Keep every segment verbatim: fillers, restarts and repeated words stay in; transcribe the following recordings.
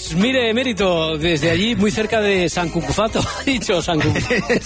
Pues mire, Emérito, desde allí, muy cerca de San Cucufato, dicho San Cucufato.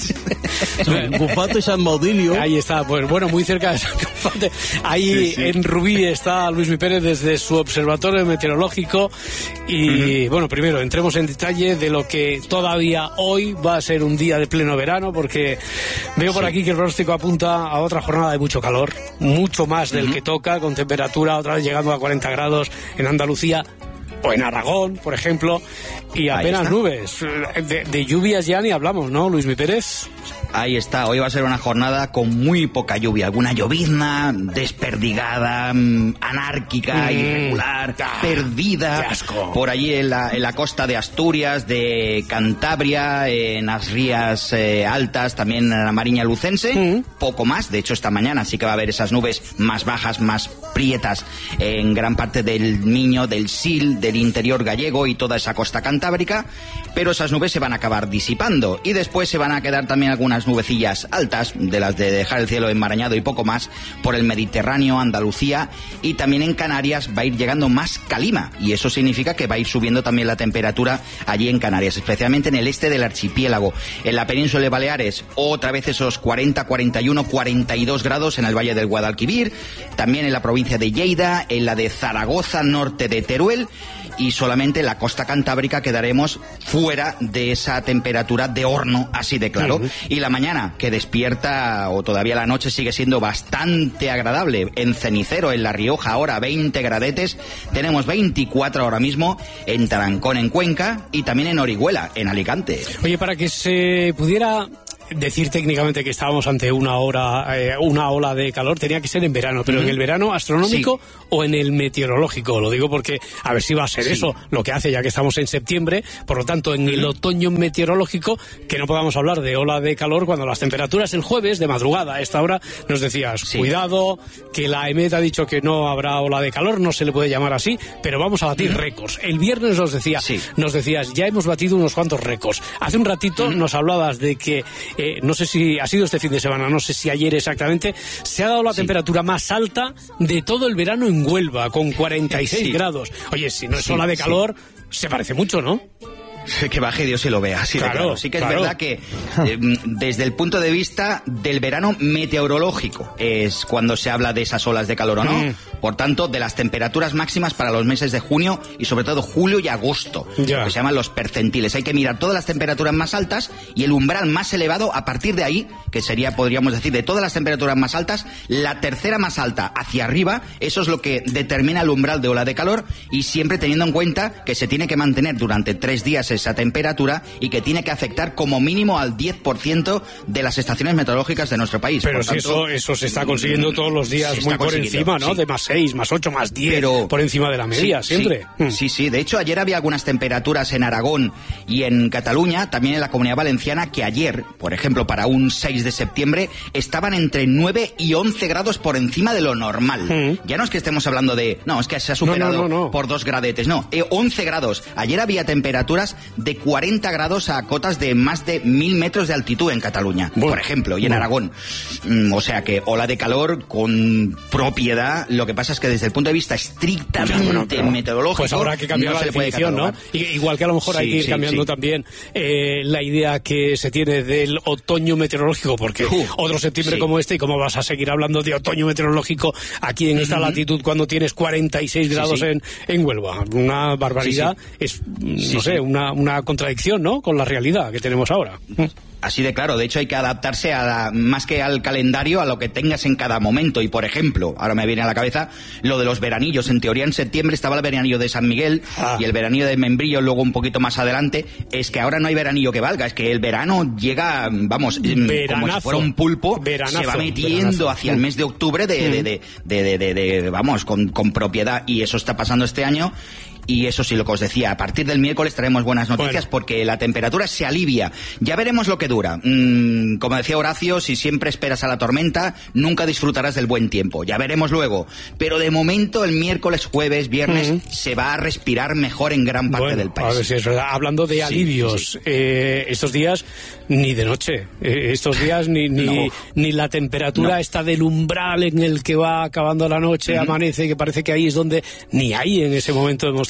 San Cucufato y San Baudilio. Ahí está, pues bueno, muy cerca de San Cucufato. Ahí sí, sí. En Rubí está Luis Mi Pérez desde su observatorio meteorológico. Y uh-huh. bueno, primero entremos en detalle de lo que todavía hoy va a ser un día de pleno verano, porque veo sí. por aquí que el pronóstico apunta a otra jornada de mucho calor, mucho más del uh-huh. que toca, con temperatura otra vez llegando a cuarenta grados en Andalucía o en Aragón, por ejemplo, y apenas nubes. De, de lluvias ya ni hablamos, ¿no, Luis Mi Pérez? Ahí está, hoy va a ser una jornada con muy poca lluvia, alguna llovizna desperdigada, anárquica, mm, irregular, ah, perdida, por allí en la, en la costa de Asturias, de Cantabria, en las rías eh, altas, también en la Mariña Lucense, mm. poco más, de hecho esta mañana sí que va a haber esas nubes más bajas, más prietas en gran parte del Miño, del Sil, del interior gallego y toda esa costa cantábrica, pero esas nubes se van a acabar disipando y después se van a quedar también algunas nubecillas altas, de las de dejar el cielo enmarañado y poco más, por el Mediterráneo, Andalucía, y también en Canarias va a ir llegando más calima, y eso significa que va a ir subiendo también la temperatura allí en Canarias, especialmente en el este del archipiélago. En la península de Baleares, otra vez esos cuarenta, cuarenta y uno, cuarenta y dos grados en el Valle del Guadalquivir, también en la provincia de Lleida, en la de Zaragoza, norte de Teruel, y solamente en la costa cantábrica quedaremos fuera de esa temperatura de horno, así de claro. Uh-huh. Y la mañana, que despierta, o todavía la noche, sigue siendo bastante agradable. En Cenicero, en La Rioja, ahora veinte gradetes. Tenemos veinticuatro ahora mismo en Tarancón, en Cuenca, y también en Orihuela, en Alicante. Oye, para que se pudiera decir técnicamente que estábamos ante una hora, eh, una ola de calor, tenía que ser en verano, pero uh-huh. en el verano astronómico sí. o en el meteorológico, lo digo porque a ver si va a ser sí. eso lo que hace, ya que estamos en septiembre, por lo tanto en uh-huh. el otoño meteorológico, que no podamos hablar de ola de calor cuando las temperaturas el jueves de madrugada a esta hora nos decías, sí. cuidado, que la E M E T ha dicho que no habrá ola de calor, no se le puede llamar así, pero vamos a batir uh-huh. récords. El viernes nos decía, sí. nos decías, ya hemos batido unos cuantos récords. Hace un ratito uh-huh. nos hablabas de que Eh, no sé si ha sido este fin de semana, no sé si ayer exactamente, se ha dado la sí. temperatura más alta de todo el verano en Huelva, con cuarenta y seis sí. grados. Oye, si no es sí, ola de calor, sí. se parece mucho, ¿no? Que baje Dios y lo vea, sí, claro, claro. Sí que es claro. verdad que eh, desde el punto de vista del verano meteorológico es cuando se habla de esas olas de calor o no, mm. por tanto de las temperaturas máximas para los meses de junio y sobre todo julio y agosto, ya. que se llaman los percentiles. Hay que mirar todas las temperaturas más altas y el umbral más elevado, a partir de ahí, que sería, podríamos decir, de todas las temperaturas más altas, la tercera más alta hacia arriba, eso es lo que determina el umbral de ola de calor, y siempre teniendo en cuenta que se tiene que mantener durante tres días esa temperatura y que tiene que afectar como mínimo al diez por ciento de las estaciones meteorológicas de nuestro país. Pero por si tanto, eso, eso se está consiguiendo todos los días muy por encima, ¿no? Sí. De más seis, más ocho, más diez, pero, por encima de la media, sí, siempre. Sí, mm. sí, sí, de hecho ayer había algunas temperaturas en Aragón y en Cataluña, también en la Comunidad Valenciana, que ayer, por ejemplo, para un seis de septiembre, estaban entre nueve y once grados por encima de lo normal. Mm. Ya no es que estemos hablando de, no, es que se ha superado no, no, no, no. por dos gradetes, no, eh, once grados. Ayer había temperaturas de cuarenta grados a cotas de más de mil metros de altitud en Cataluña, bueno, por ejemplo, y en bueno. Aragón. Mm, o sea que ola de calor con propiedad. Lo que pasa es que desde el punto de vista estrictamente bueno, pero, meteorológico, pues habrá que cambiar no la definición, ¿no? Igual que a lo mejor sí, hay que ir sí, cambiando sí. también eh, la idea que se tiene del otoño meteorológico, porque uh, otro septiembre sí. como este, y cómo vas a seguir hablando de otoño meteorológico aquí en esta uh-huh. latitud cuando tienes cuarenta y seis grados sí, sí. En, en Huelva. Una barbaridad. Sí, sí. Es, no sí, sé, sí. una una contradicción, ¿no?, con la realidad que tenemos ahora. Así de claro, de hecho hay que adaptarse a la, más que al calendario, a lo que tengas en cada momento. Y por ejemplo, ahora me viene a la cabeza lo de los veranillos. En teoría en septiembre estaba el veranillo de San Miguel ah. y el veranillo de Membrillo luego un poquito más adelante. Es que ahora no hay veranillo que valga, es que el verano llega, vamos, veranazo, como si fuera un pulpo, veranazo, se va metiendo veranazo. hacia el mes de octubre de, mm. de, de, de, de, de, de, de vamos, con, con propiedad, y eso está pasando este año. Y eso sí, lo que os decía, a partir del miércoles traemos buenas noticias, bueno. porque la temperatura se alivia. Ya veremos lo que dura. Mm, como decía Horacio, si siempre esperas a la tormenta, nunca disfrutarás del buen tiempo. Ya veremos luego. Pero de momento, el miércoles, jueves, viernes, uh-huh. se va a respirar mejor en gran parte bueno, del país. A ver si es verdad. Hablando de alivios, sí, sí. Eh, estos días ni de noche. Eh, estos días ni ni, no. ni la temperatura no. está del umbral en el que va acabando la noche, uh-huh. amanece, que parece que ahí es donde ni ahí en ese momento hemos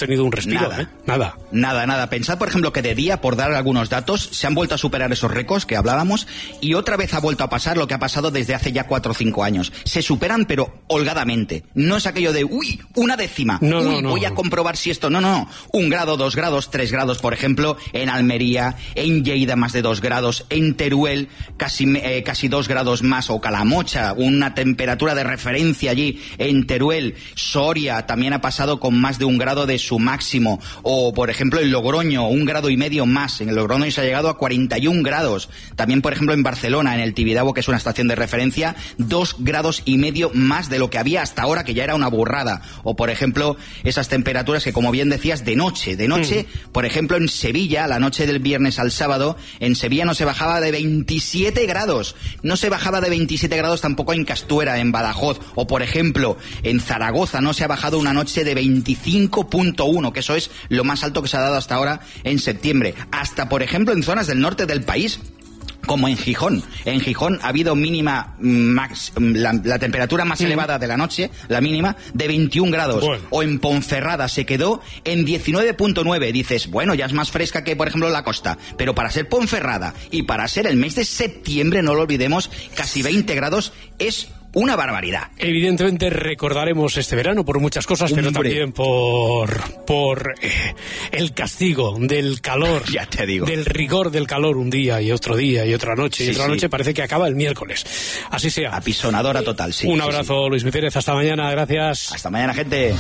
tenido un respiro, nada, ¿eh? Nada. Nada, nada. Pensad, por ejemplo, que de día, por dar algunos datos, se han vuelto a superar esos récords que hablábamos y otra vez ha vuelto a pasar lo que ha pasado desde hace ya cuatro o cinco años. Se superan, pero holgadamente. No es aquello de, uy, una décima. No, uy, no, no, voy a no. comprobar si esto... No, no, no. Un grado, dos grados, tres grados, por ejemplo, en Almería, en Lleida más de dos grados, en Teruel casi, eh, casi dos grados más, o Calamocha, una temperatura de referencia allí en Teruel. Soria también ha pasado con más de un grado de su máximo. O, por ejemplo, en Logroño, un grado y medio más. En el Logroño se ha llegado a cuarenta y un grados. También, por ejemplo, en Barcelona, en el Tibidabo, que es una estación de referencia, dos grados y medio más de lo que había hasta ahora, que ya era una burrada. O, por ejemplo, esas temperaturas que, como bien decías, de noche. De noche, mm. por ejemplo, en Sevilla, la noche del viernes al sábado, en Sevilla no se bajaba de veintisiete grados. No se bajaba de veintisiete grados tampoco en Castuera, en Badajoz. O, por ejemplo, en Zaragoza no se ha bajado una noche de veinticinco punto uno, que eso es lo más alto que se ha dado hasta ahora en septiembre. Hasta, por ejemplo, en zonas del norte del país, como en Gijón. En Gijón ha habido mínima, max, la, la temperatura más mm. elevada de la noche, la mínima, de veintiún grados. Bueno. O en Ponferrada se quedó en diecinueve punto nueve. Dices, bueno, ya es más fresca que, por ejemplo, la costa. Pero para ser Ponferrada y para ser el mes de septiembre, no lo olvidemos, casi veinte grados es una barbaridad. Evidentemente recordaremos este verano por muchas cosas, Hombre. pero también por por eh, el castigo del calor, ya te digo, del rigor del calor un día y otro día y otra noche sí, y otra sí. noche. Parece que acaba el miércoles. Así sea. Apisonadora total, sí. Un sí, abrazo, sí. Luis Mi Pérez. Hasta mañana. Gracias. Hasta mañana, gente.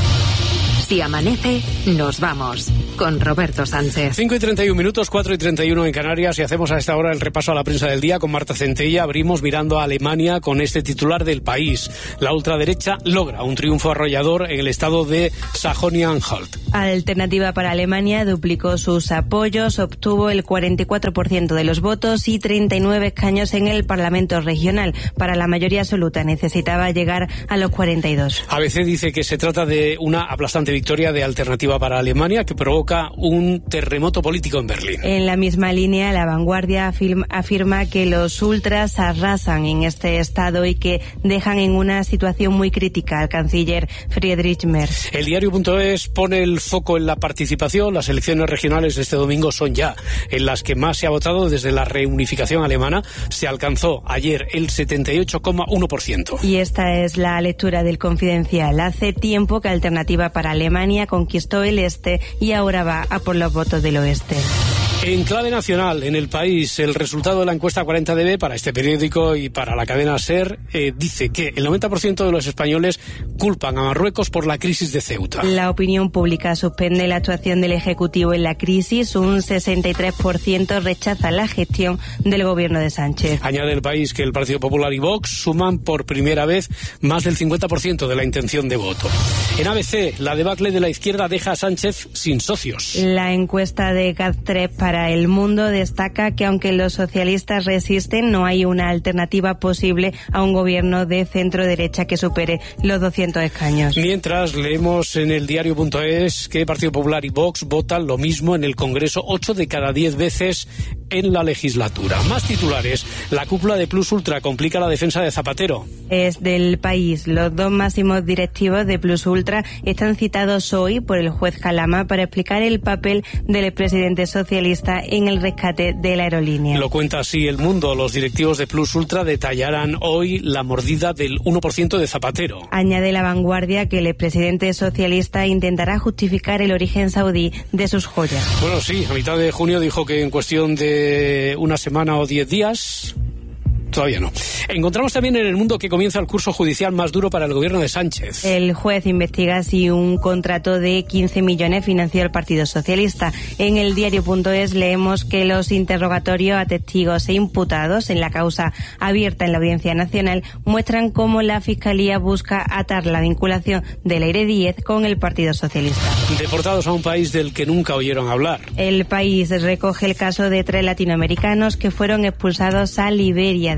Si amanece, nos vamos con Roberto Sánchez. cinco y treinta y un minutos, cuatro y treinta y uno en Canarias, y hacemos a esta hora el repaso a la prensa del día con Marta Centella. Abrimos mirando a Alemania con este titular del País. La ultraderecha logra un triunfo arrollador en el estado de Sajonia-Anhalt. Alternativa para Alemania duplicó sus apoyos, obtuvo el cuarenta y cuatro por ciento de los votos y treinta y nueve escaños en el Parlamento regional. Para la mayoría absoluta necesitaba llegar a los cuarenta y dos. A B C dice que se trata de una aplastante victoria de Alternativa para Alemania que provoca un terremoto político en Berlín. En la misma línea, La Vanguardia afirma, afirma que los ultras arrasan en este estado y que dejan en una situación muy crítica al canciller Friedrich Merz. El diario.es pone el foco en la participación. Las elecciones regionales de este domingo son ya en las que más se ha votado desde la reunificación alemana. Se alcanzó ayer el setenta y ocho coma uno por ciento. Y esta es la lectura del Confidencial. Hace tiempo que Alternativa para Alemania conquistó el este y ahora va a por los votos del oeste. En clave nacional, en El País, el resultado de la encuesta cuarenta D B para este periódico y para la cadena SER eh, dice que el noventa por ciento de los españoles culpan a Marruecos por la crisis de Ceuta. La opinión pública suspende la actuación del Ejecutivo en la crisis. Un sesenta y tres por ciento rechaza la gestión del gobierno de Sánchez. Añade El País que el Partido Popular y Vox suman por primera vez más del cincuenta por ciento de la intención de voto. En A B C, la debacle de la izquierda deja a Sánchez sin socios. La encuesta de GAD tres para El Mundo destaca que aunque los socialistas resisten, no hay una alternativa posible a un gobierno de centro-derecha que supere los doscientos escaños. Mientras, leemos en el diario.es que Partido Popular y Vox votan lo mismo en el Congreso ocho de cada diez veces en la legislatura. Más titulares. La cúpula de Plus Ultra complica la defensa de Zapatero. Es del País. Los dos máximos directivos de Plus Ultra están citados hoy por el juez Calama para explicar el papel del expresidente socialista en el rescate de la aerolínea. Lo cuenta así El Mundo. Los directivos de Plus Ultra detallarán hoy la mordida del uno por ciento de Zapatero. Añade La Vanguardia que el expresidente socialista intentará justificar el origen saudí de sus joyas. Bueno, sí, a mitad de junio dijo que en cuestión de una semana o diez días... Todavía no. Encontramos también en El Mundo que comienza el curso judicial más duro para el gobierno de Sánchez. El juez investiga si un contrato de quince millones financió el Partido Socialista. En el diario.es leemos que los interrogatorios a testigos e imputados en la causa abierta en la Audiencia Nacional muestran cómo la Fiscalía busca atar la vinculación de Leire Díez con el Partido Socialista. Deportados a un país del que nunca oyeron hablar. El País recoge el caso de tres latinoamericanos que fueron expulsados a Liberia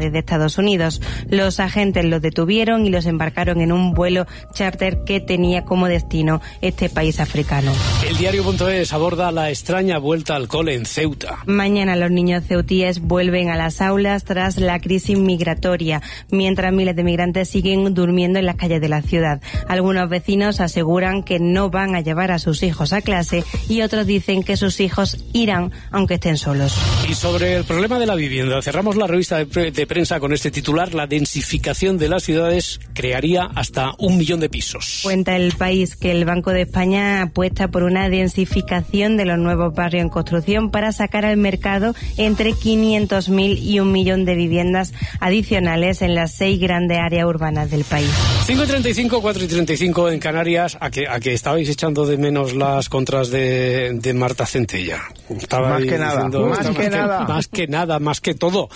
desde Estados Unidos. Los agentes los detuvieron y los embarcaron en un vuelo charter que tenía como destino este país africano. El diario.es aborda la extraña vuelta al cole en Ceuta. Mañana los niños ceutíes vuelven a las aulas tras la crisis migratoria, mientras miles de migrantes siguen durmiendo en las calles de la ciudad. Algunos vecinos aseguran que no van a llevar a sus hijos a clase y otros dicen que sus hijos irán aunque estén solos. Y sobre el problema de la vivienda, cerramos la revista de, pre- de prensa con este titular: la densificación de las ciudades crearía hasta un millón de pisos. Cuenta El País que el Banco de España apuesta por una densificación de los nuevos barrios en construcción para sacar al mercado entre quinientos mil y un millón de viviendas adicionales en las seis grandes áreas urbanas del país. cinco y treinta y cinco, cuatro y treinta y cinco en Canarias. ¿A que, a que estabais echando de menos las contras de, de Marta Centella? Más que nada, diciendo, más que nada. Más que nada, más que todo.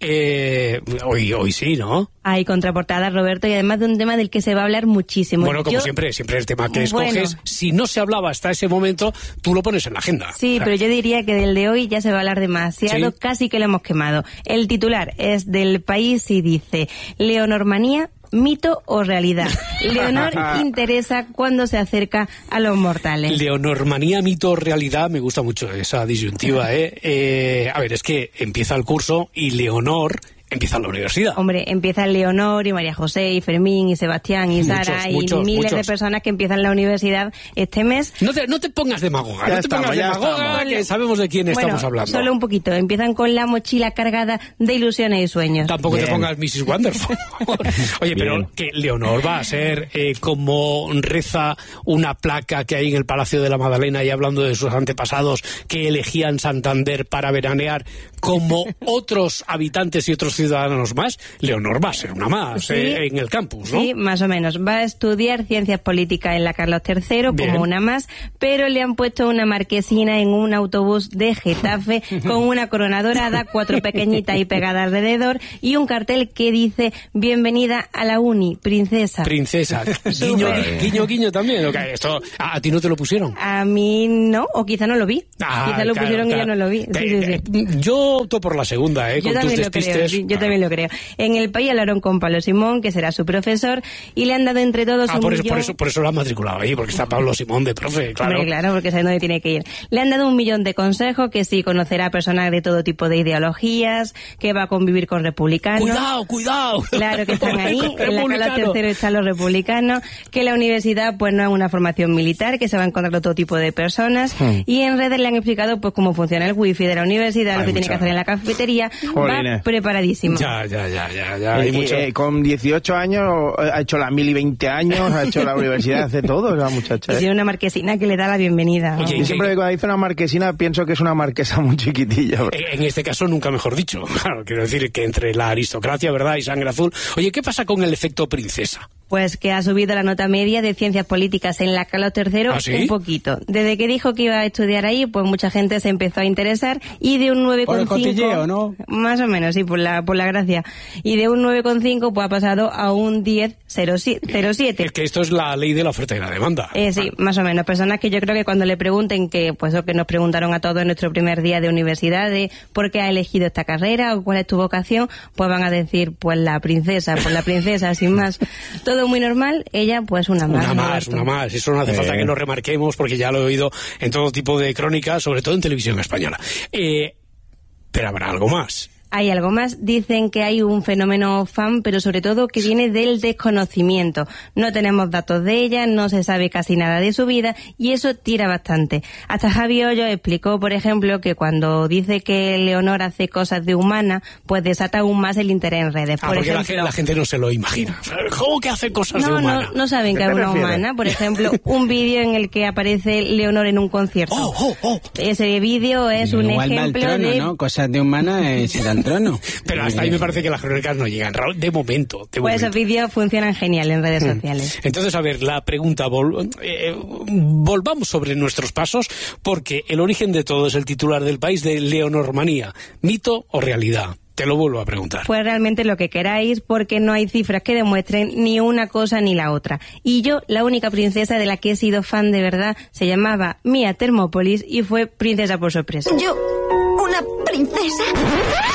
Eh, hoy, hoy sí, ¿no? Hay contraportada, Roberto, y además de un tema del que se va a hablar muchísimo. Bueno, como yo, siempre, siempre el tema que bueno, escoges, si no se hablaba hasta ese momento, tú lo pones en la agenda. Sí, pero yo diría que del de hoy ya se va a hablar demasiado, ¿Sí? Casi que lo hemos quemado. El titular es del País y dice: Leonormanía, ¿mito o realidad? Leonor interesa cuando se acerca a los mortales. Leonormanía, mito o realidad, me gusta mucho esa disyuntiva, ¿eh? eh a ver, es que empieza el curso y Leonor empieza la universidad. Hombre, empieza Leonor y María José y Fermín y Sebastián y Muchos, Sara y muchos, miles muchos. de personas que empiezan la universidad este mes. No te, no te pongas demagoga, Ya no te estamos, pongas ya demagoga, estamos. que sabemos de quién Bueno, estamos hablando. solo un poquito. Empiezan con la mochila cargada de ilusiones y sueños. Tampoco Bien. te pongas missus Wonderful. Oye, pero Bien. que Leonor va a ser eh, como reza una placa que hay en el Palacio de la Magdalena y hablando de sus antepasados que elegían Santander para veranear, como otros habitantes y otros ciudadanos más. Leonor va a ser una más Sí. eh, en el campus, ¿no? Sí, más o menos. Va a estudiar ciencias políticas en la Carlos tercero Bien. como una más, pero le han puesto una marquesina en un autobús de Getafe con una corona dorada, cuatro pequeñitas y pegadas alrededor y un cartel que dice: bienvenida a la uni, princesa. Princesa. Guiño, Súper. guiño, guiño también. Ok, esto, ¿a, a ti no te lo pusieron? A mí no, o quizá no lo vi. Ah, quizá lo claro, pusieron claro. y yo no lo vi. Sí, sí, sí. Eh, Yo opto por la segunda, ¿eh? Yo Con tus también lo creo, despistes. sí, yo también lo creo. En El País hablaron con Pablo Simón, que será su profesor, y le han dado entre todos Ah, un por eso, millón... por eso, por eso lo han matriculado ahí, porque está Pablo Simón de profe, claro. Hombre, claro, porque sabe dónde tiene que ir. Le han dado un millón de consejos, que sí, conocerá a personas de todo tipo de ideologías, que va a convivir con republicanos. Cuidado, cuidado. Claro que están ahí, en la Carlos Republicano. tercero están los republicanos, que la universidad pues no es una formación militar, que se va a encontrar con todo tipo de personas, Hmm. y en redes le han explicado pues cómo funciona el wifi de la universidad, Hay lo que tiene mucha- que hacer en la cafetería. Jolines. Va preparadísimo. Ya, ya, ya, ya, ya. Hay Eh, mucho... eh, con dieciocho años eh, ha hecho la mil y veinte años, ha hecho la universidad, hace todo la muchacha. Y ¿eh? tiene una marquesina que le da la bienvenida. Oye, Yo siempre que cuando dice una marquesina pienso que es una marquesa muy chiquitilla. bro. Eh, En este caso, nunca mejor dicho. Claro, quiero decir que entre la aristocracia, ¿verdad?, y sangre azul. Oye, ¿qué pasa con el efecto princesa? Pues que ha subido la nota media de ciencias políticas en la Carlos tercero ¿Ah, sí? un poquito. Desde que dijo que iba a estudiar ahí, pues mucha gente se empezó a interesar y de un nueve Por coma el cinco... cotilleo, ¿no? Más o menos, sí, por la, por la gracia. Y de un nueve coma cinco pues ha pasado a un diez coma cero siete. Es que esto es la ley de la oferta y la demanda. Eh, sí, más o menos. Personas que yo creo que cuando le pregunten, que pues lo que nos preguntaron a todos en nuestro primer día de universidad, de por qué ha elegido esta carrera o cuál es tu vocación, pues van a decir, pues la princesa, pues la princesa, sin más. Todo muy normal, ella pues una más. Una más, Roberto. una más. Eso no hace Eh. falta que lo remarquemos porque ya lo he oído en todo tipo de crónicas, sobre todo en televisión española. Eh, pero habrá algo más. Hay algo más, dicen que hay un fenómeno fan, pero sobre todo que viene del desconocimiento. No tenemos datos de ella, no se sabe casi nada de su vida y eso tira bastante. Hasta Javi Hoyo explicó, por ejemplo, que cuando dice que Leonor hace cosas de humana, pues desata aún más el interés en redes. Ah, Por porque la, ejemplo, gente- la gente no se lo imagina. ¿Cómo que hace cosas de no, humana? no, no saben ¿Qué que te es una refieres? humana. Por ejemplo, un vídeo en el que aparece Leonor en un concierto. Oh, oh, oh. Ese vídeo es un Igual va al ejemplo trono, de... ¿no? Cosas de humana es ir al trono. Pero hasta ahí me parece que las crónicas no llegan. Raúl, de momento. De Pues esos momento. vídeos funcionan genial en redes sociales. Entonces, a ver, la pregunta, vol- eh, volvamos sobre nuestros pasos, porque el origen de todo es el titular del País de Leonormanía. ¿Mito o realidad? Te lo vuelvo a preguntar. Pues realmente lo que queráis, porque no hay cifras que demuestren ni una cosa ni la otra. Y yo, la única princesa de la que he sido fan de verdad, se llamaba Mia Thermopolis y fue princesa por sorpresa. Yo, una princesa.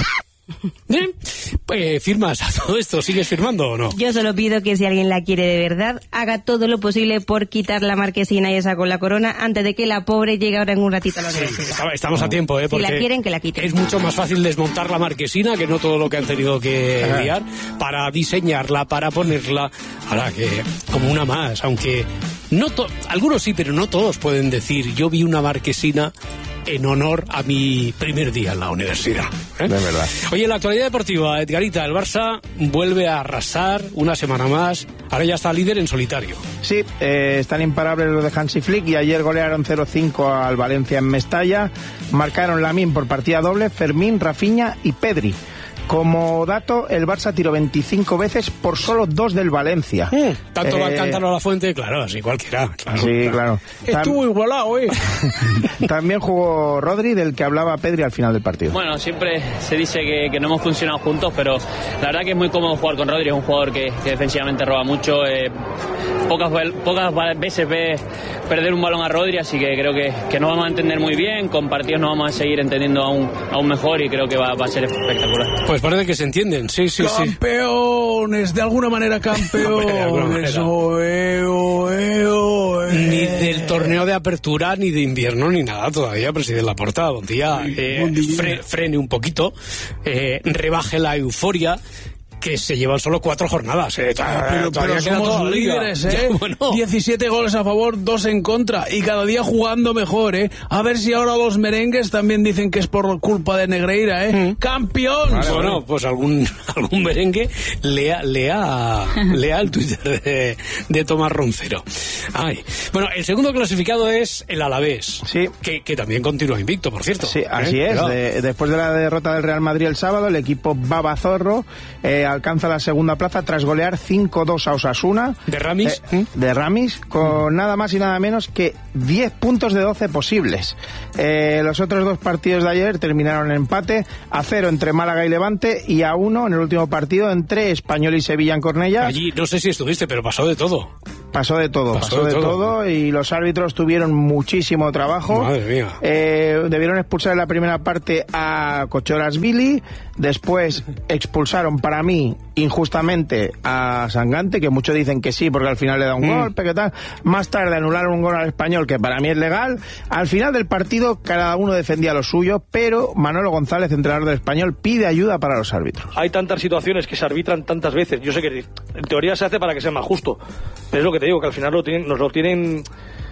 ¿Eh? Pues, ¿firmas a todo esto? ¿Sigues firmando o no? Yo solo pido que si alguien la quiere de verdad, haga todo lo posible por quitar la marquesina y esa con la corona antes de que la pobre llegue ahora en un ratito a la universidad. Sí, estamos a tiempo, ¿eh? Porque si la quieren, que la quiten. Es mucho más fácil desmontar la marquesina que no todo lo que han tenido que liar para diseñarla, para ponerla. Ahora que, como una más, aunque no to- algunos sí, pero no todos pueden decir, yo vi una marquesina en honor a mi primer día en la universidad. ¿eh? De verdad. Oye, en la actualidad deportiva, Edgarita, el Barça vuelve a arrasar una semana más. Ahora ya está líder en solitario. Sí, eh, están imparables los de Hansi Flick y ayer golearon cero cinco al Valencia en Mestalla. Marcaron Lamine por partida doble, Fermín, Rafinha y Pedri. Como dato, el Barça tiró veinticinco veces por solo dos del Valencia. Eh, Tanto eh, va el cántaro a la fuente, claro, así cualquiera. Claro, sí, claro. Estuvo igualado, ¿eh? También jugó Rodri, del que hablaba Pedri al final del partido. Bueno, siempre se dice que, que no hemos funcionado juntos, pero la verdad que es muy cómodo jugar con Rodri. Es un jugador que, que defensivamente roba mucho. Eh, pocas, pocas veces ve perder un balón a Rodri, así que creo que, que nos vamos a entender muy bien. Con partidos nos vamos a seguir entendiendo aún, aún mejor y creo que va, va a ser espectacular. Pues parece que se entienden, sí, sí, sí. Campeones, de alguna manera campeones. Oe, oe, oe. Ni del torneo de apertura, ni de invierno, ni nada todavía, presidente Laporta. Buen día. Eh, fre- frene un poquito, eh, rebaje la euforia, que se llevan solo cuatro jornadas. Eh. Pero, pero somos líderes, ¿eh? Ya, bueno. diecisiete goles a favor, dos en contra. Y cada día jugando mejor, ¿eh? A ver si ahora los merengues también dicen que es por culpa de Negreira, ¿eh? Mm. ¡Campeón! Vale, bueno, pues algún algún merengue lea, lea, lea el Twitter de, de Tomás Roncero. Ay. Bueno, el segundo clasificado es el Alavés. Sí. Que, que también continúa invicto, por cierto. Sí, así ¿Eh? es. De, después de la derrota del Real Madrid el sábado, el equipo Babazorro eh, alcanza la segunda plaza tras golear cinco dos a Osasuna. ¿De Ramis? Eh, de Ramis, con nada más y nada menos que diez puntos de doce posibles. Eh, los otros dos partidos de ayer terminaron en empate, a cero entre Málaga y Levante y a uno en el último partido entre Español y Sevilla en Cornellá. Allí, no sé si estuviste, pero pasó de todo. Pasó de todo, pasó, pasó de, de todo. todo y los árbitros tuvieron muchísimo trabajo. Madre mía. Eh, debieron expulsar en la primera parte a Cochoras-Billy, después expulsaron para mí injustamente a Sangante, que muchos dicen que sí porque al final le da un mm. golpe, que tal. Más tarde anularon un gol al Español que para mí es legal. Al final del partido cada uno defendía lo suyo, pero Manolo González, entrenador del Español, pide ayuda para los árbitros. Hay tantas situaciones que se arbitran tantas veces. Yo sé que en teoría se hace para que sea más justo, pero es lo que te digo, que al final lo tienen, nos lo tienen,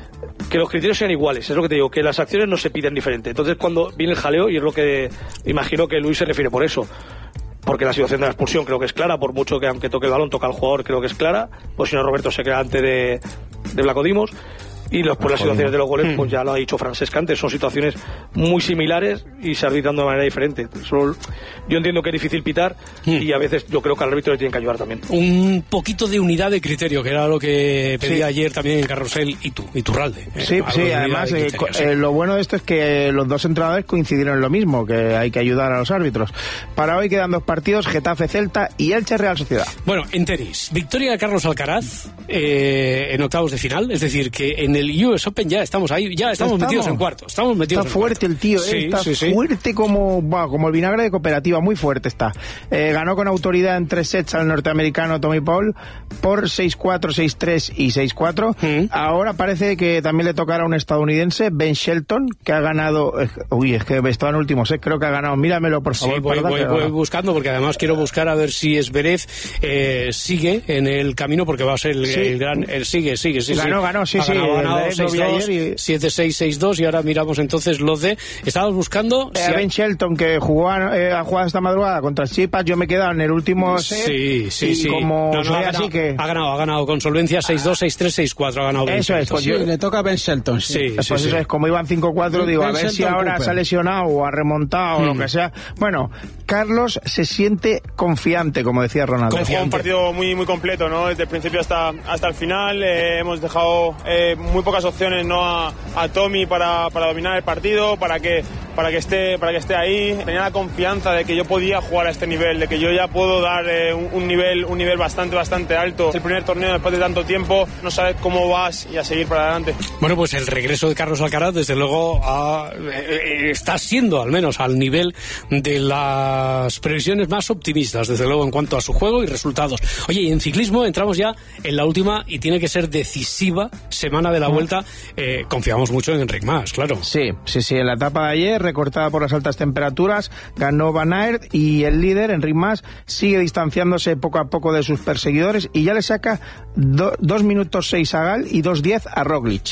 que los criterios sean iguales, es lo que te digo, que las acciones no se piden diferente. Entonces cuando viene el jaleo, y es lo que imagino que Luis se refiere por eso, porque la situación de la expulsión creo que es clara, por mucho que aunque toque el balón toca al jugador, creo que es clara, pues si no Roberto se queda antes de, de Blanco Dimos. Y los, pues las situaciones de los goles, pues ya lo ha dicho Francesca antes, son situaciones muy similares y se arbitran de una manera diferente. Solo, yo entiendo que es difícil pitar y a veces yo creo que al árbitro le tienen que ayudar también. Un poquito de unidad de criterio, que era lo que pedía sí. ayer también Carrusel y tú, y Turralde. Sí, eh, sí, además eh, sí. Eh, lo bueno de esto es que los dos entrenadores coincidieron en lo mismo, que hay que ayudar a los árbitros. Para hoy quedan dos partidos, Getafe-Celta y Elche-Real Sociedad. Bueno, en tenis, victoria de Carlos Alcaraz eh, en octavos de final, es decir, que en el U S Open ya estamos ahí, ya estamos, estamos. metidos en cuartos. Estamos metidos está en fuerte cuartos. El tío, sí, eh, está sí, sí. fuerte como, bueno, como el vinagre de cooperativa, muy fuerte está. Eh, ganó con autoridad en tres sets al norteamericano Tommy Paul por seis cuatro, seis tres y seis cuatro. Mm. Ahora parece que también le tocará a un estadounidense, Ben Shelton, que ha ganado, eh, uy, es que estaba en último set, creo que ha ganado, míramelo por favor. Sí, voy, voy, voy buscando, porque además quiero buscar a ver si Zverev eh, sigue en el camino, porque va a ser el, sí. el gran, el sigue, sigue, sí, ganó, sí. ganó, sí, ha sí. Ganado, ganado, seis dos, y... siete seis, seis dos, y ahora miramos entonces los de... Estábamos buscando... Eh, si Ben ha... Shelton, que jugó eh, ha jugado esta madrugada contra Chipas, yo me he quedado en el último set. Sí, sí, y sí. Como no, no, ha, ganado, así que... ha ganado, ha ganado con solvencia seis dos, seis tres, seis cuatro, ha ganado Ben Eso Shelton. es, pues sí, yo... le toca a Ben Shelton. Sí, sí, pues sí, eso sí. es, como iban cinco cuatro, digo, ben a ver Shelton si ahora Cooper. Se ha lesionado o ha remontado hmm. o lo que sea. Bueno, Carlos se siente confiante, como decía Ronaldo. Fue un partido muy muy completo, ¿no? Desde el principio hasta, hasta el final. Eh, hemos dejado eh, muy pocas opciones, ¿no? A, a Tommy para, para dominar el partido, para que para que esté, para que esté ahí. Tenía la confianza de que yo podía jugar a este nivel, de que yo ya puedo dar eh, un, un nivel, un nivel bastante, bastante alto. El primer torneo después de tanto tiempo, no sabes cómo vas y a seguir para adelante. Bueno, pues el regreso de Carlos Alcaraz, desde luego, ha, eh, está siendo al menos al nivel de las previsiones más optimistas, desde luego, en cuanto a su juego y resultados. Oye, y en ciclismo entramos ya en la última y tiene que ser decisiva semana de la vuelta. Eh, confiamos mucho en Enric Mas, claro. Sí, sí, sí. En la etapa de ayer, recortada por las altas temperaturas, ganó Van Aert y el líder, Enric Mas, sigue distanciándose poco a poco de sus perseguidores y ya le saca dos minutos seis a Gal y dos diez a Roglic.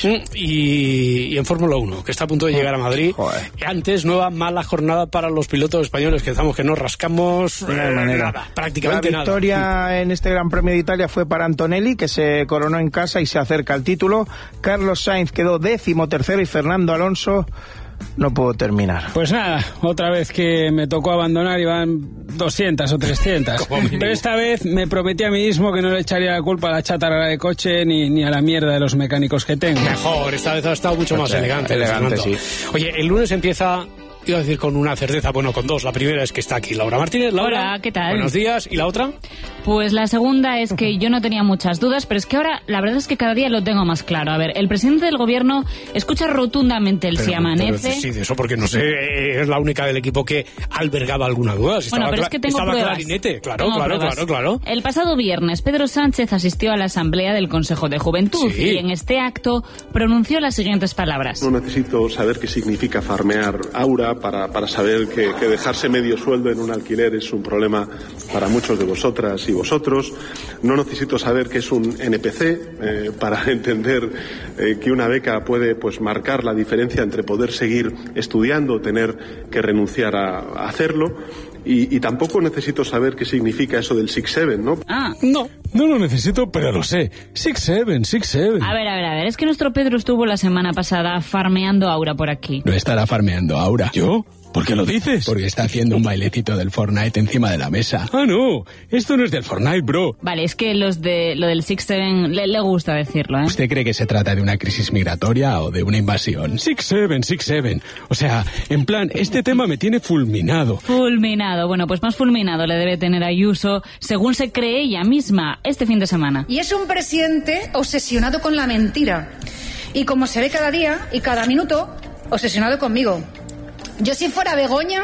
Y, y en Fórmula uno, que está a punto de llegar a Madrid. Joder. Antes, nueva mala jornada para los pilotos españoles, que estamos que no rascamos de eh, manera. nada, prácticamente nada. La victoria nada. en este Gran Premio de Italia fue para Antonelli, que se coronó en casa y se acerca al título. Carlos Sainz quedó décimo tercero y Fernando Alonso no puedo terminar. Pues nada, otra vez que me tocó abandonar iban doscientas o trescientas. Pero esta vez me prometí a mí mismo que no le echaría la culpa a la chatarra de coche ni, ni a la mierda de los mecánicos que tengo. Mejor, esta vez ha estado mucho más elegante. Elegante, sí. Oye, el lunes empieza... Iba a decir con una certeza, bueno, con dos. La primera es que está aquí Laura Martínez. Laura, hola, ¿qué tal? Buenos días. ¿Y la otra? Pues la segunda es que yo no tenía muchas dudas, pero es que ahora la verdad es que cada día lo tengo más claro. A ver, el presidente del gobierno escucha rotundamente el pero, si amanece. Pero, sí, de eso porque no sé, es la única del equipo que albergaba alguna duda. Si bueno, estaba pero es que tengo estaba pruebas. Clarinete, claro, tengo claro, pruebas. claro, claro. El pasado viernes, Pedro Sánchez asistió a la asamblea del Consejo de Juventud sí. y en este acto pronunció las siguientes palabras. No necesito saber qué significa farmear aura para, para saber Que, que dejarse medio sueldo en un alquiler es un problema para muchos de vosotras y vosotros. No necesito saber qué es un N P C eh, para entender eh, que una beca puede pues marcar la diferencia entre poder seguir estudiando o tener que renunciar a, a hacerlo. Y, y tampoco necesito saber qué significa eso del six seven, ¿no? Ah. No, no lo necesito, pero lo sé. six seven, six seven. A ver, a ver, a ver. Es que nuestro Pedro estuvo la semana pasada farmeando aura por aquí. No estará farmeando aura. ¿Yo? ¿Por qué lo dices? Porque está haciendo un bailecito del Fortnite encima de la mesa. Ah, no. Esto no es del Fortnite, bro. Vale, es que los de lo del six seven le, le gusta decirlo, ¿eh? ¿Usted cree que se trata de una crisis migratoria o de una invasión? six seven, six seven. O sea, en plan, este tema me tiene fulminado. Fulminado. Bueno, pues más fulminado le debe tener Ayuso, según se cree ella misma, este fin de semana. Y es un presidente obsesionado con la mentira. Y como se ve cada día y cada minuto, obsesionado conmigo. Yo si fuera Begoña,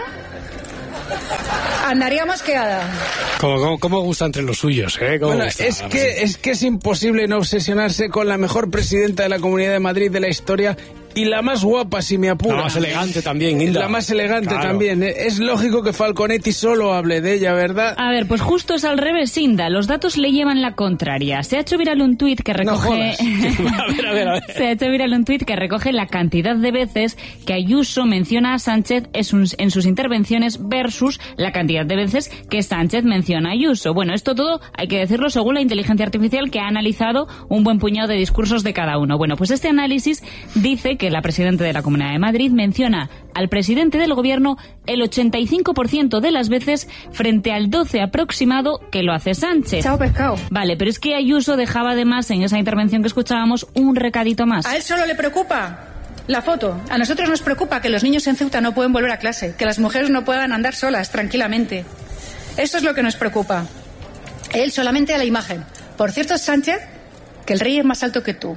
andaría mosqueada. Como, como, como gusta entre los suyos, ¿eh? Bueno, gusta, es, que, es que es imposible no obsesionarse con la mejor presidenta de la Comunidad de Madrid de la historia y la más guapa, si me apura. La más elegante también, Hilda. La más elegante claro. también. Es lógico que Falconetti solo hable de ella, ¿verdad? A ver, pues justo es al revés, Inda. Los datos le llevan la contraria. Se ha hecho viral un tuit que recoge... No a ver, a ver, a ver. Se ha hecho viral un tuit que recoge la cantidad de veces que Ayuso menciona a Sánchez en sus, en sus intervenciones versus la cantidad de veces que Sánchez menciona a Ayuso. Bueno, esto todo hay que decirlo según la inteligencia artificial que ha analizado un buen puñado de discursos de cada uno. Bueno, pues este análisis dice que que la presidenta de la Comunidad de Madrid menciona al presidente del gobierno el ochenta y cinco por ciento de las veces frente al doce aproximado que lo hace Sánchez. Chao pescado. Vale, pero es que Ayuso dejaba además en esa intervención que escuchábamos un recadito más. A él solo le preocupa la foto. A nosotros nos preocupa que los niños en Ceuta no pueden volver a clase, que las mujeres no puedan andar solas tranquilamente. Eso es lo que nos preocupa. Él solamente a la imagen. Por cierto, Sánchez, que el rey es más alto que tú.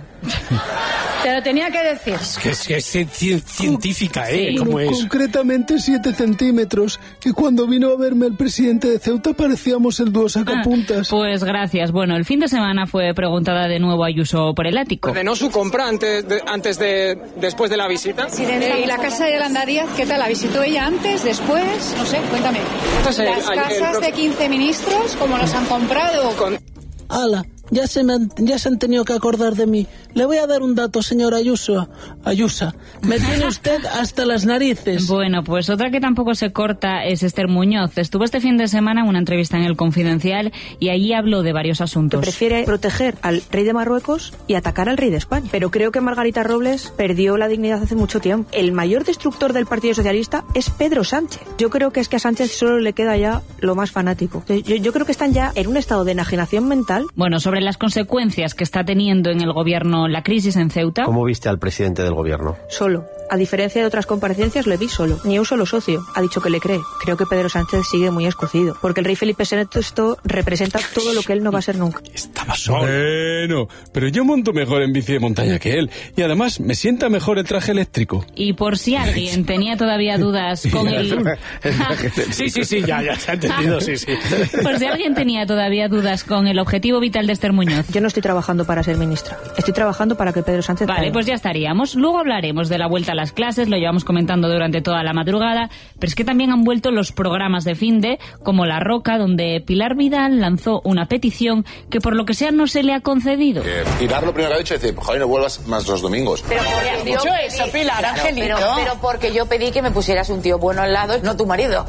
Te lo tenía que decir. Es que es, es, es científica, ¿eh? Sí. ¿Cómo es? Concretamente siete centímetros, que cuando vino a verme el presidente de Ceuta parecíamos el dúo sacapuntas. Ah, pues gracias. Bueno, el fin de semana fue preguntada de nuevo Ayuso por el ático. ¿Ordenó su compra antes de, antes de después de la visita? Eh, ¿Y la casa de Yolanda Díaz, qué tal? ¿La visitó ella antes, después? No sé, cuéntame. Entonces, Las el, casas el, de quince ministros, ¿cómo los han comprado? Con... ¡Hala! Ya se, me han, ya se han tenido que acordar de mí. Le voy a dar un dato, señor Ayuso. Ayusa, me tiene usted hasta las narices. Bueno, pues otra que tampoco se corta es Esther Muñoz. Estuvo este fin de semana en una entrevista en El Confidencial y allí habló de varios asuntos. Prefiere proteger al rey de Marruecos y atacar al rey de España. Pero creo que Margarita Robles perdió la dignidad hace mucho tiempo. El mayor destructor del Partido Socialista es Pedro Sánchez. Yo creo que es que a Sánchez solo le queda ya lo más fanático. Yo, yo creo que están ya en un estado de enajenación mental. Bueno, sobre las consecuencias que está teniendo en el gobierno la crisis en Ceuta. ¿Cómo viste al presidente del gobierno? Solo. A diferencia de otras comparecencias, le vi solo, ni un solo socio. Ha dicho que le cree. Creo que Pedro Sánchez sigue muy escocido, porque el rey Felipe sexto representa todo lo que él no va a ser nunca. Estaba solo. Bueno, pero yo monto mejor en bici de montaña que él, y además me sienta mejor el traje eléctrico. Y por si alguien tenía todavía dudas con el... sí, sí, sí, ya, ya se ha entendido, sí, sí. Por si alguien tenía todavía dudas con el objetivo vital de Esther Muñoz. Yo no estoy trabajando para ser ministra. Estoy trabajando para que Pedro Sánchez... Vale, pues ya estaríamos. Luego hablaremos de la vuelta a las clases, lo llevamos comentando durante toda la madrugada, pero es que también han vuelto los programas de finde, como La Roca, donde Pilar Vidal lanzó una petición que por lo que sea no se le ha concedido. Eh, Pilar lo primero que ha dicho es decir, Javi, no vuelvas más los domingos. Pero porque has dicho eso, Pilar, claro, Angelito. Pero, pero porque yo pedí que me pusieras un tío bueno al lado, no tu marido.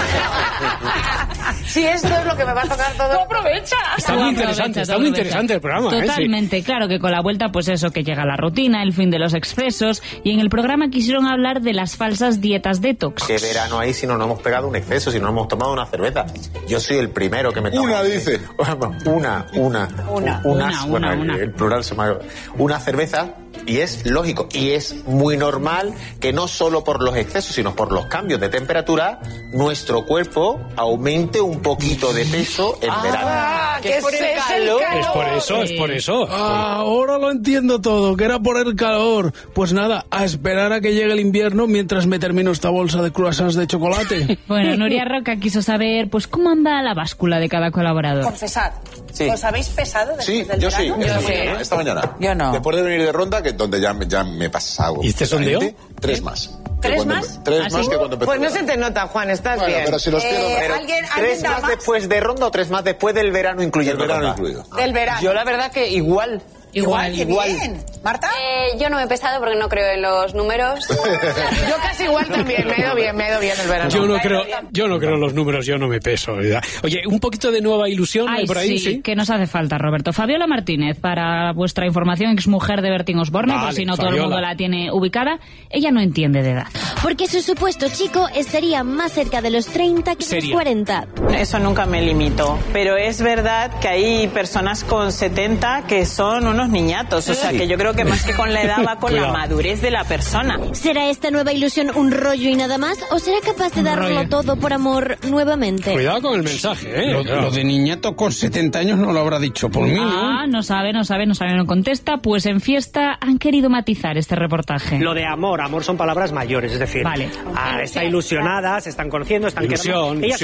Si esto es lo que me va a tocar todo... ¡No aprovecha! Está muy interesante, está muy interesante el programa. Totalmente, ¿eh? Sí. Claro que con la vuelta, pues eso, que llega la rutina, el fin de los excesos, y en el programa quisieron hablar de las falsas dietas detox. ¿Qué verano hay si no nos hemos pegado un exceso, si no hemos tomado una cerveza? Yo soy el primero que me tomo... Una, dice. Una, una. Una. Unas, una, bueno, una, el, una. el plural se me ha... Una cerveza... Y es lógico, y es muy normal que no solo por los excesos, sino por los cambios de temperatura, nuestro cuerpo aumente un poquito de peso en ah, verano. Que es por el calor. Es por eso, es por eso. Ah, ahora lo entiendo todo, que era por el calor. Pues nada, a esperar a que llegue el invierno mientras me termino esta bolsa de croissants de chocolate. Bueno, Nuria Roca quiso saber, pues, cómo anda la báscula de cada colaborador. Confesad, Sí. ¿os habéis pesado después Sí, del yo sí, verano? esta Yo mañana, sí. esta mañana. Yo no. Después de venir de ronda, que donde ya, ya me he pasado. ¿Y este sondeo? Tres más. Que ¿Tres cuando- más? Tres ¿Ah, más sí? que cuando empezó. Pues no el se verano. te nota, Juan, estás Bueno, bien. pero si los pierdo- Pero ¿alguien, ¿Tres ¿alguien da más más? después de ronda o tres más después del verano incluyendo El verano ronda? incluido. Del verano. Yo la verdad que igual. Igual, qué igual. bien. ¿Marta? Eh, yo no me he pesado porque no creo en los números. Yo casi igual también, me he ido bien, me he ido bien el verano. Yo no Me he creo, ido bien. yo no creo en los números, yo no me peso, ¿verdad? Oye, un poquito de nueva ilusión Ay, hay por ahí, sí, sí. que nos hace falta, Roberto. Fabiola Martínez, para vuestra información, exmujer de Bertín Osborne, por Vale, si no todo el Fabiola. mundo la tiene ubicada. Ella no entiende de edad. Porque su supuesto chico estaría más cerca de los treinta que de los Seria. cuarenta. Eso nunca me limitó. Pero es verdad que hay personas con setenta que son unos niñatos. O sea, Sí. que yo creo que más que con la edad va con la Cuidado. madurez de la persona. ¿Será esta nueva ilusión un rollo y nada más? ¿O será capaz de Un darlo rollo. todo por amor nuevamente? Cuidado con el mensaje, ¿eh? Lo, Claro. lo de niñato con setenta años no lo habrá dicho por mí, Ah, ¿no? no sabe, no sabe, no sabe, no contesta. Pues en fiesta han querido matizar este reportaje. Lo de amor, amor son palabras mayores, es decir, Vale. ah, está ilusionada, se están conociendo, están Ilusión, quedando. Ella